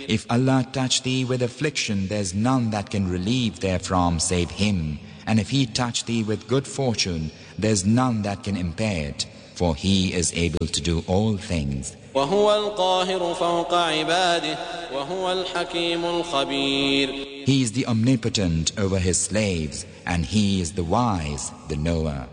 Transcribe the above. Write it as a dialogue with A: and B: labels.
A: If Allah touch thee with affliction, there's none that can relieve therefrom save Him. And if He touch thee with good fortune, there's none that can impair it, for He is able to do all things.
B: وهو القاهر فوق عباده وهو الحكيم الخبير.
A: He is the omnipotent over His slaves, and He is the wise, the knower.